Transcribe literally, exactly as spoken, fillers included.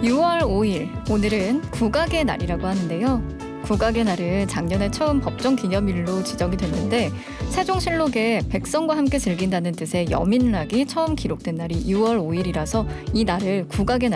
유월 오일, 오늘은 국악의 날이라고 하는데요. 국악의 날은 작년에 처음 법정 기념일로 지정이 됐는데 세종실록에 백성과 함께 즐긴다는 뜻의 여민락이 처음 기록된 날이 유월 오일이라서 이 날을 국악의